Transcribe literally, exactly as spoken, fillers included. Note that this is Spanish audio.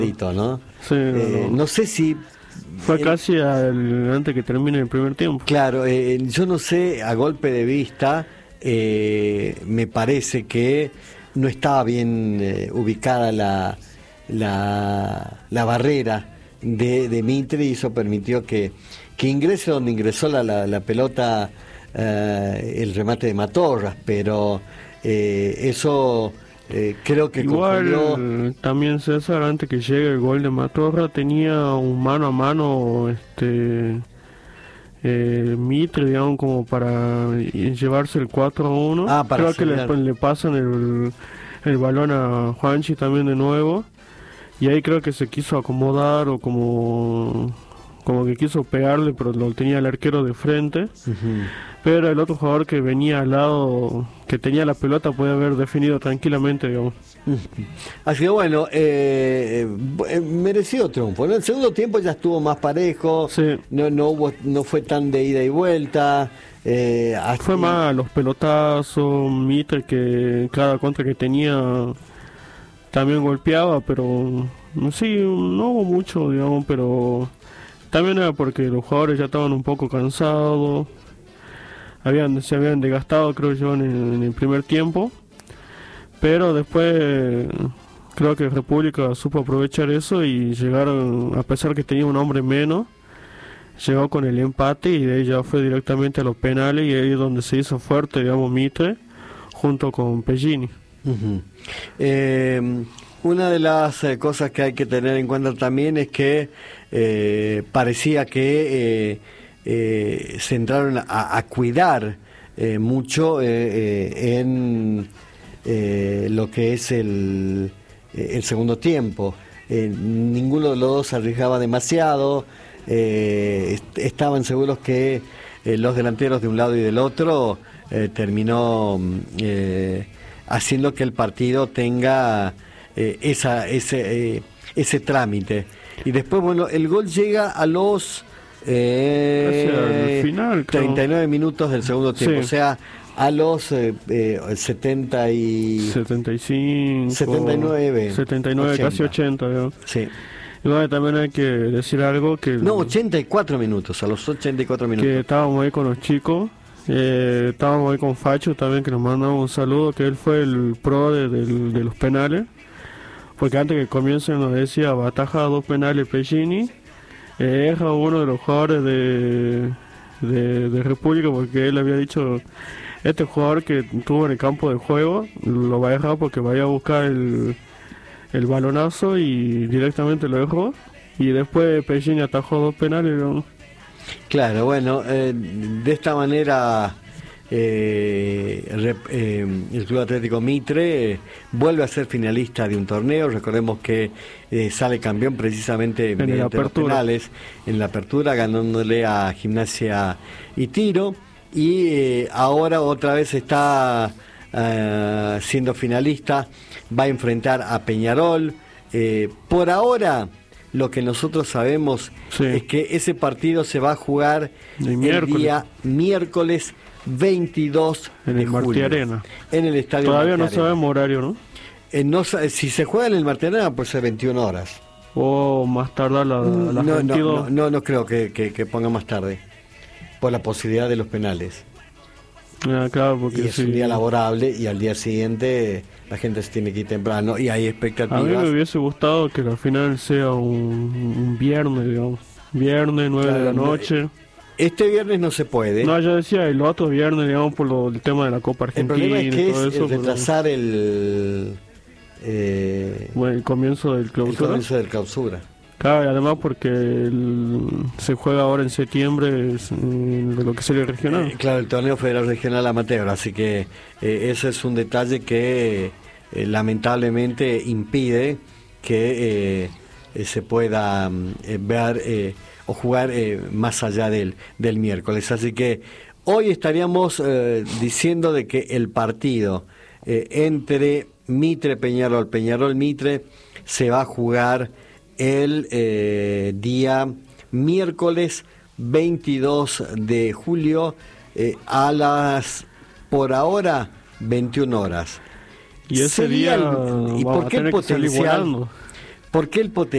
¿no? Sí, Eh, no. no sé si... Fue el, casi al, antes que termine el primer tiempo. Claro, eh, yo no sé, a golpe de vista, eh, me parece que no estaba bien eh, ubicada la, la, la barrera de, de Mitre, y eso permitió que, que ingrese donde ingresó la, la, la pelota, eh, el remate de Matorras, pero eh, eso... Eh, creo que igual confundió... también César, antes que llegue el gol de Matorra, tenía un mano a mano este eh, Mitre, digamos, como para llevarse el cuatro a uno. Ah, para creo que le, le pasan el, el balón a Juanchi también de nuevo, y ahí creo que se quiso acomodar o como como que quiso pegarle, pero lo tenía el arquero de frente. Uh-huh. Pero el otro jugador que venía al lado, que tenía la pelota, puede haber definido tranquilamente, digamos. Uh-huh. Así que bueno, eh, eh, merecido triunfo, ¿no? El segundo tiempo ya estuvo más parejo, sí. no no hubo, no fue tan de ida y vuelta. Eh, hasta... Fue más los pelotazos, Mitre, que cada contra que tenía también golpeaba, pero sí, no hubo mucho, digamos, pero... También era porque los jugadores ya estaban un poco cansados, habían se habían desgastado, creo yo, en el, en el primer tiempo, pero después creo que República supo aprovechar eso y llegaron, a pesar que tenía un hombre menos, llegó con el empate y de ahí ya fue directamente a los penales, y ahí es donde se hizo fuerte, digamos, Mitre, junto con Pellini. Uh-huh. eh... Una de las eh, cosas que hay que tener en cuenta también es que eh, parecía que eh, eh, se entraron a, a cuidar eh, mucho eh, eh, en eh, lo que es el, el segundo tiempo. Eh, ninguno de los dos arriesgaba demasiado, eh, est- estaban seguros que eh, los delanteros de un lado y del otro eh, terminó eh, haciendo que el partido tenga... Eh, esa ese eh, ese trámite, y después bueno, el gol llega a los eh, final, treinta y nueve minutos del segundo tiempo, sí. O sea, a los eh, eh, setenta y setenta y cinco, setenta y nueve, setenta y nueve, ochenta. Casi ochenta, ¿no? Sí. Y bueno, también hay que decir algo que... No, ochenta y cuatro minutos, a los ochenta y cuatro minutos. Que estábamos ahí con los chicos, eh, estábamos ahí con Facho también, que nos mandamos un saludo, que él fue el pro de, de, de los penales. Porque antes que comiencen nos decía, bataja dos penales Pellini, eh, erra uno de los jugadores de, de, de República, porque él había dicho, este jugador que tuvo en el campo de juego, lo va a dejar porque vaya a buscar el, el balonazo, y directamente lo dejó, y después Pellini atajó dos penales, ¿no? Claro, bueno, eh, de esta manera... Eh, rep, eh, el Club Atlético Mitre eh, vuelve a ser finalista de un torneo. Recordemos que eh, sale campeón precisamente en mediante los penales en la apertura, ganándole a Gimnasia y Tiro, y eh, ahora otra vez está eh, siendo finalista, va a enfrentar a Peñarol. Eh, por ahora lo que nosotros sabemos, sí, es que ese partido se va a jugar el, el día miércoles veintidós en de el Martí julio, Arena. En el estadio Todavía Martí no Arena. sabemos horario, ¿no? Eh, no si se juega en el Martí Arena, pues es veintiuna horas. O más tarde a la, no, las no, veintidós. No, no, no creo que, que, que ponga más tarde, por la posibilidad de los penales. Ah, claro, porque y es sí. un día laborable, y al día siguiente la gente se tiene que ir temprano, y hay expectativas. A mí me hubiese gustado que la final sea un, un viernes, digamos. Viernes, nueve claro, de la noche. Este viernes no se puede. No, yo decía el otro viernes, digamos, por lo, el tema de la Copa Argentina. El problema es que y todo es eso, el retrasar pero... el... Eh, bueno, el comienzo del clausura. El comienzo del clausura. Claro, y además porque el, se juega ahora en septiembre es, de lo que sería regional. Eh, claro, el torneo federal regional amateur, así que eh, ese es un detalle que eh, lamentablemente impide que eh, se pueda eh, ver eh, o jugar eh, más allá del, del miércoles. Así que hoy estaríamos eh, diciendo de que el partido eh, entre Mitre Peñarol, Peñarol Mitre, se va a jugar el eh, día miércoles veintidós de julio eh, a las, por ahora, veintiuna horas. Y ese Sería día el, ¿y por qué el potencial? ¿Por qué el potencial?